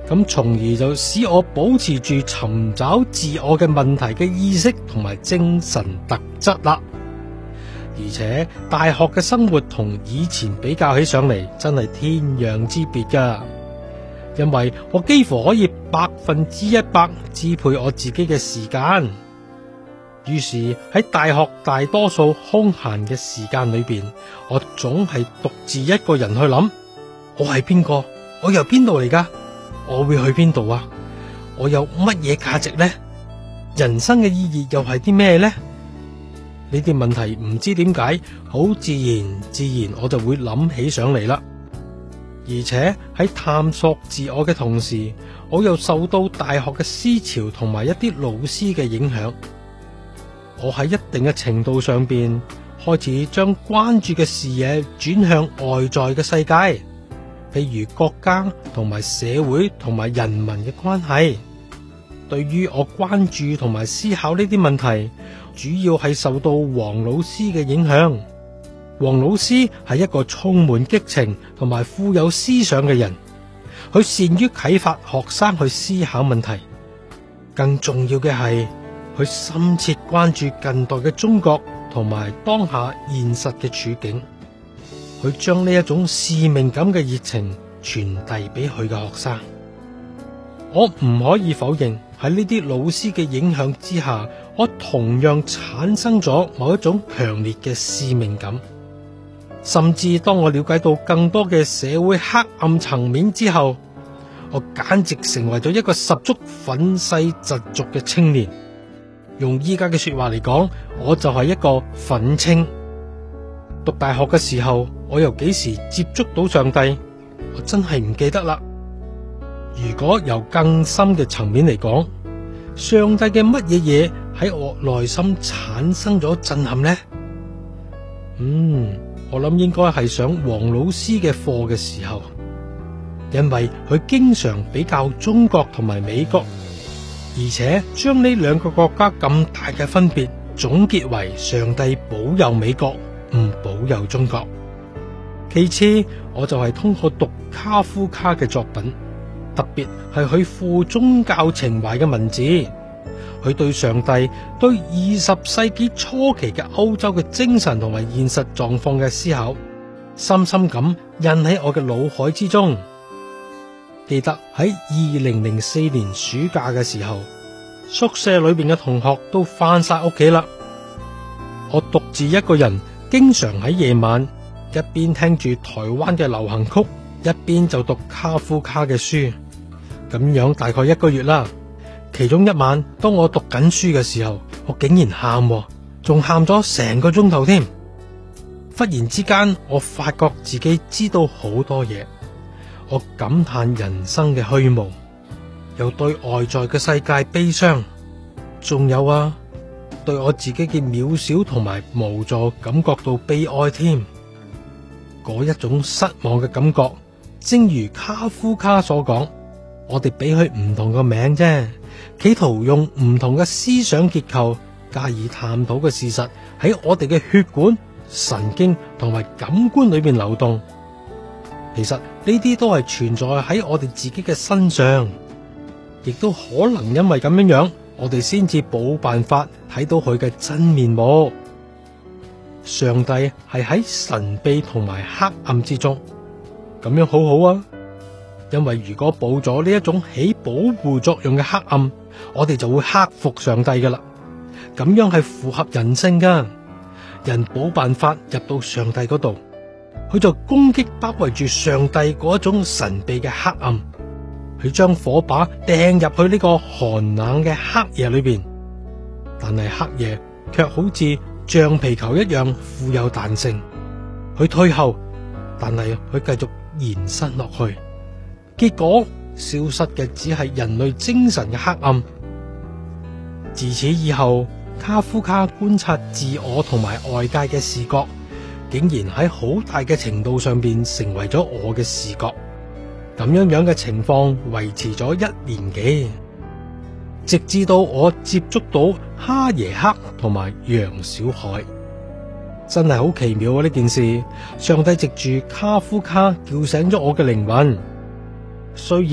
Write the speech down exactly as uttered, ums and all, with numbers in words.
咁從而就使我保持住尋找自我嘅問題嘅意識同埋精神特質啦。而且大學嘅生活同以前比較起上嚟，真係天壤之別噶。因為我幾乎可以百分之一百支配我自己嘅時間。於是喺大學大多數空閒嘅時間裏邊，我總係獨自一個人去諗：我係邊個？我由邊度嚟噶？我會去邊度啊？我有乜嘢價值呢？人生嘅意義又係啲咩呢？呢啲問題唔知點解，好自然自然我就會諗起上嚟啦。而且喺探索自我嘅同時，我又受到大學嘅思潮同埋一啲老師嘅影響。我喺一定嘅程度上邊開始將關注嘅視野轉向外在嘅世界，譬如國家同埋社會同埋人民嘅關係。對於我關注同埋思考呢啲問題，主要係受到黃老師嘅影響。黃老師係一個充滿激情同埋富有思想嘅人，佢善於啟發學生去思考問題。更重要嘅係，佢深切關注近代嘅中國同埋當下現實嘅處境。佢將呢一種使命感嘅熱情傳遞俾佢嘅學生。我唔可以否認，喺呢啲老師嘅影響之下，我同樣產生咗某一種強烈嘅使命感。甚至當我了解到更多嘅社會黑暗層面之後，我簡直成為咗一個十足憤世嫉俗嘅青年。用依家嘅說話嚟講，我就係一個憤青。讀大學嘅時候，我又幾時接觸到上帝？我真係唔記得啦。如果由更深嘅層面嚟講，上帝嘅乜嘢嘢喺我內心產生咗震撼呢？嗯，我諗應該係上黃老師嘅課嘅時候，因為佢經常比較中國同埋美國，而且將呢兩個國家咁大嘅分別總結為上帝保佑美國，唔保佑中國。其次，我就係通過讀卡夫卡嘅作品，特別係佢富宗教情懷嘅文字，佢對上帝、對二十世紀初期嘅歐洲嘅精神同埋現實狀況嘅思考，深深咁印喺我嘅腦海之中。記得喺二零零四年暑假嘅時候，宿舍裏邊嘅同學都翻晒屋企啦，我獨自一個人，經常喺夜晚一邊聽住台灣嘅流行曲，一邊就讀卡夫卡嘅書，咁樣大概一個月啦。其中一晚，當我讀緊書嘅時候，我竟然喊，仲喊咗成個鐘頭添。忽然之間，我發覺自己知道好多嘢，我感嘆人生嘅虛無，又對外在嘅世界悲傷，仲有啊，對我自己嘅渺小同埋無助感覺到悲哀添。嗰一種失望嘅感覺，正如卡夫卡所講，我哋俾佢唔同個名啫，企圖用唔同嘅思想結構加以探討嘅事實喺我哋嘅血管、神經同埋感官裏邊流動。其實呢啲都係存在喺我哋自己嘅身上，亦都可能因為咁樣樣，我哋先至冇辦法睇到佢嘅真面目。上帝係喺神秘同埋黑暗之中，咁樣好好啊。因為如果冇咗呢一種起保護作用嘅黑暗，我哋就會克服上帝噶啦。咁樣係符合人性噶，人冇辦法入到上帝嗰度，佢就攻擊包圍住上帝嗰一種神秘嘅黑暗，佢將火把掟入去呢個寒冷嘅黑夜裏邊。但係黑夜卻好似橡皮球一樣富有彈性，佢退後，但係佢繼續延伸落去，結果消失嘅只係人類精神嘅黑暗。自此以後，卡夫卡觀察自我同埋外界嘅視覺，竟然喺好大嘅程度上邊成為咗我嘅視覺。咁樣樣嘅情況維持咗一年幾，直至到我接觸到哈耶克同埋楊小海。真係好奇妙啊！呢件事，上帝藉住卡夫卡叫醒咗我嘅靈魂。雖然